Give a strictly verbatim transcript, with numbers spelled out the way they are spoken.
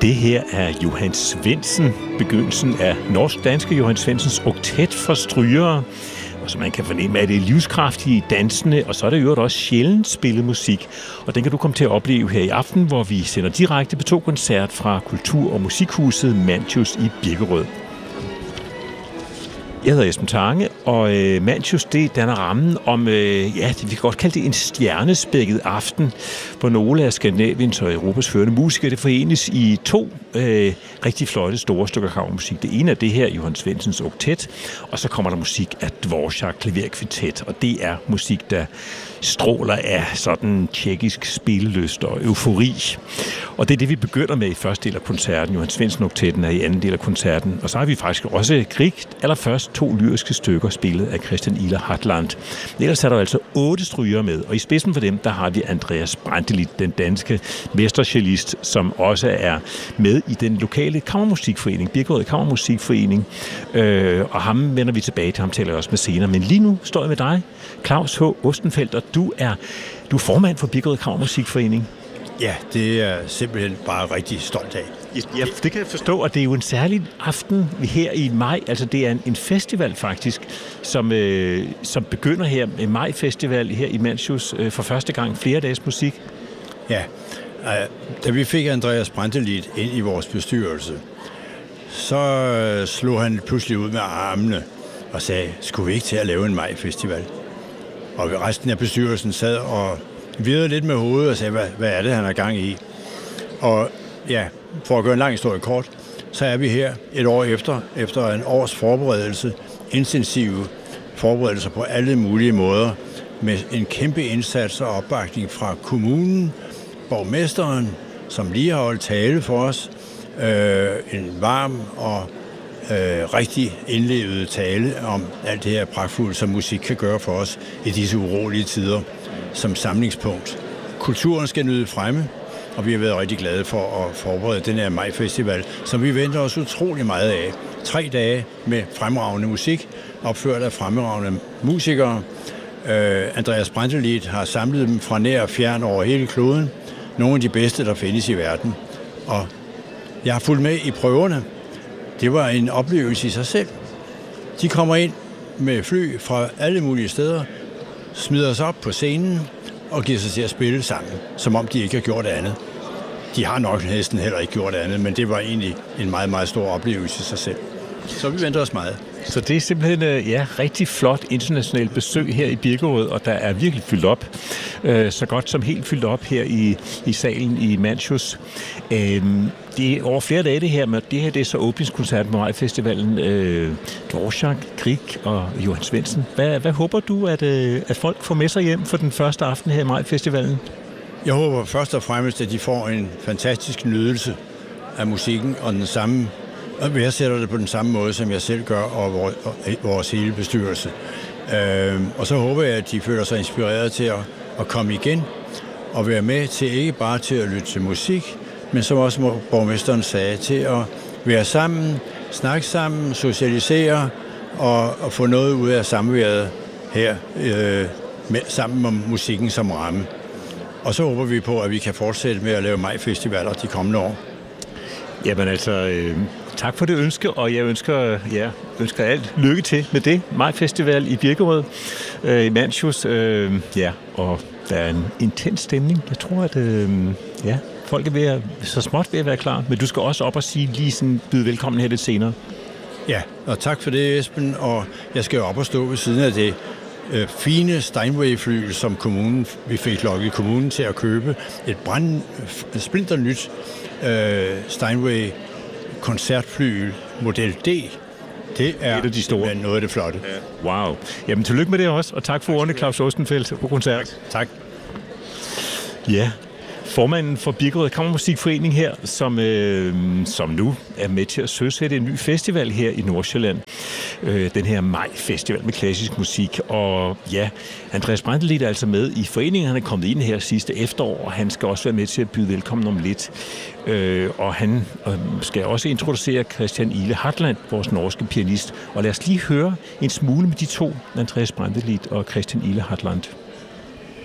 Det her er Johan Svendsen, begyndelsen af norsk-danske Johan Svendsens oktet for strygere. Og som man kan fornemme, er det livskraftige, dansende, og så er det jo også sjældent spillet musik. Og den kan du komme til at opleve her i aften, hvor vi sender direkte på to koncert fra Kultur- og Musikhuset Mantius i Birkerød. Jeg hedder Esben Tange, og øh, Mantius, det danner rammen om, øh, ja, vi kan godt kalde det en stjernespækket aften, hvor nogle af Skandinaviens og Europas førende musikere, det forenes i to øh, rigtig flotte store stykker kammermusik. Det ene er det her, Johan Svendsens oktet, og så kommer der musik af Dvorak klaverkvintet, og det er musik, der stråler af sådan tjekkisk spillelyst og eufori. Og det er det, vi begynder med i første del af koncerten. Johan Svendsen oktetten er i anden del af koncerten. Og så har vi faktisk også Grieg, allerførst to lyriske stykker spillet af Christian Ihler Hatland. Ellers er der altså otte strygere med, og i spidsen for dem, der har vi Andreas Brantelid, den danske mestercellist, som også er med i den lokale kammermusikforening, Birkerød Kammermusikforening. Øh, og ham vender vi tilbage til, ham taler jeg også med senere. Men lige nu står jeg med dig, Claus H. Ostenfeldt, og du er, du er formand for Birkerød Kammermusikforening. Ja, det er simpelthen bare rigtig stolt af. Ja, det kan jeg forstå, og det er jo en særlig aften her i maj. Altså, det er en, en festival faktisk, som, øh, som begynder her, en majfestival her i Mantius øh, for første gang, flere dages musik. Ja, øh, da vi fik Andreas Brantelid ind i vores bestyrelse, så øh, slog han pludselig ud med armene og sagde, skulle vi ikke til at lave en majfestival? Og resten af bestyrelsen sad og virrede lidt med hovedet og sagde, hvad, hvad er det, han er gang i? Og ja, for at gøre en lang historie kort, så er vi her et år efter, efter en års forberedelse, intensive forberedelser på alle mulige måder, med en kæmpe indsats og opbakning fra kommunen, borgmesteren, som lige har holdt tale for os, øh, en varm og øh, rigtig indlevet tale om alt det her pragtfulde, som musik kan gøre for os i disse urolige tider som samlingspunkt. Kulturen skal nyde fremme, og vi har været rigtig glade for at forberede den her majfestival, som vi venter os utrolig meget af. Tre dage med fremragende musik, opført af fremragende musikere. Øh, Andreas Brantelid har samlet dem fra nær og fjern over hele kloden. Nogle af de bedste, der findes i verden. Og jeg har fulgt med i prøverne. Det var en oplevelse i sig selv. De kommer ind med fly fra alle mulige steder, smider sig op på scenen og giver sig til at spille sammen, som om de ikke har gjort andet. De har nok næsten heller ikke gjort andet, men det var egentlig en meget, meget stor oplevelse i sig selv. Så vi venter os meget. Så det er simpelthen ja, rigtig flot internationalt besøg her i Birkerød, og der er virkelig fyldt op. Så godt som helt fyldt op her i, i salen i Mantius. Det er over flere dage det her, men det her det er så åbningskoncerten på Majfestivalen. Dvorak, Grieg og Johan Svendsen. Hvad, hvad håber du, at, at folk får med sig hjem for den første aften her i Majfestivalen? Jeg håber først og fremmest, at de får en fantastisk nydelse af musikken og den samme. Og jeg sætter det på den samme måde, som jeg selv gør, og vores, og vores hele bestyrelse. Øh, og så håber jeg, at de føler sig inspireret til at, at komme igen og være med til ikke bare til at lytte til musik, men som også borgmesteren sagde, til at være sammen, snakke sammen, socialisere og, og få noget ud af samværet her øh, med, sammen om musikken som ramme. Og så håber vi på, at vi kan fortsætte med at lave majfestivaler de kommende år. Jamen altså, øh, tak for det ønske, og jeg ønsker, ja, ønsker alt lykke til med det. Majfestival i Birkerød, øh, i Mantius, øh, ja, og der er en intens stemning. Jeg tror, at øh, ja, folk er ved at, så småt ved at være klar, men du skal også op og sige lige sådan, byde velkommen her lidt senere. Ja, og tak for det, Esben, og jeg skal op og stå ved siden af det øh, fine Steinway-fly, som kommunen, vi fik lokket kommunen til at købe. Et brand, splinter nyt øh, Steinway koncertfly model D. Det er et af de store. Noget af det flotte. Ja. Wow. Jamen, tillykke med det også, og tak for ordene, Claus Ostenfeldt, på koncert. Tak. Ja, formanden for Birkerød Kammermusikforening her, som, øh, som nu er med til at søsætte en ny festival her i Nordsjælland. Øh, den her majfestival med klassisk musik. Og ja, Andreas Brantelid er altså med i foreningen. Han er kommet ind her sidste efterår, og han skal også være med til at byde velkommen om lidt. Øh, og han øh, skal også introducere Christian Ihler Hatland, vores norske pianist. Og lad os lige høre en smule med de to, Andreas Brantelid og Christian Ihler Hatland.